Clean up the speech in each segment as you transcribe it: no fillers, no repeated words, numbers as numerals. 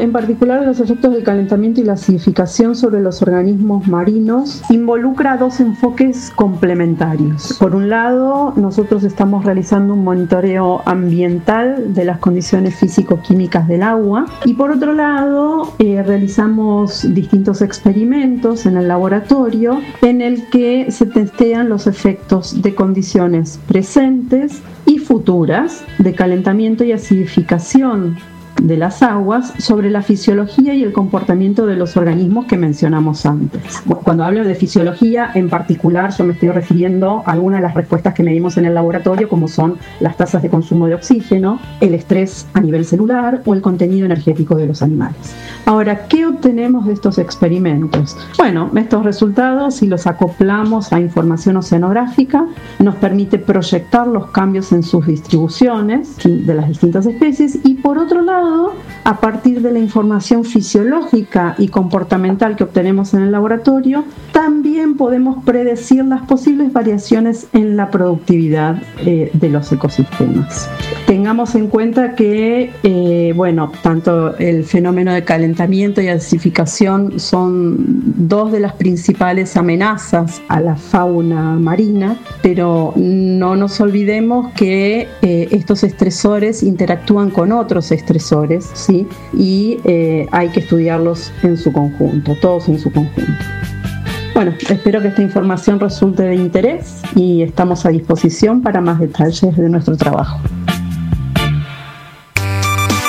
en particular de los efectos del calentamiento y la acidificación sobre los organismos marinos, involucra dos enfoques complementarios. Por un lado, nosotros estamos realizando un monitoreo ambiental de las condiciones físico-químicas del agua, y por otro lado, realizamos distintos experimentos en el laboratorio en el que se testean los efectos de condiciones presentes y futuras de calentamiento y acidificación de las aguas sobre la fisiología y el comportamiento de los organismos que mencionamos antes. Cuando hablo de fisiología, en particular, yo me estoy refiriendo a algunas de las respuestas que medimos en el laboratorio, como son las tasas de consumo de oxígeno, el estrés a nivel celular o el contenido energético de los animales. Ahora, ¿qué obtenemos de estos experimentos? Bueno, estos resultados, si los acoplamos a información oceanográfica, nos permite proyectar los cambios en sus distribuciones de las distintas especies, y por otro lado, a partir de la información fisiológica y comportamental que obtenemos en el laboratorio, también podemos predecir las posibles variaciones en la productividad de los ecosistemas. Tengamos en cuenta que, tanto el fenómeno de calentamiento y acidificación son dos de las principales amenazas a la fauna marina, pero no nos olvidemos que estos estresores interactúan con otros estresores, ¿sí? Y hay que estudiarlos en su conjunto, todos en su conjunto. Bueno, espero que esta información resulte de interés y estamos a disposición para más detalles de nuestro trabajo.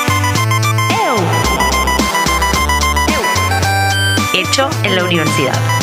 Hecho en la universidad.